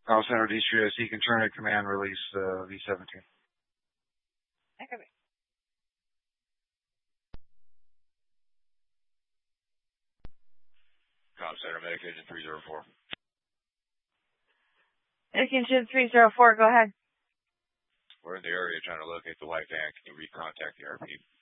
Call Center D3S, you can turn at command release V17. Okay. Call Center, Medic Engine 304. Medic Engine 304, go ahead. We're in the area trying to locate the white van. Can you recontact the RP?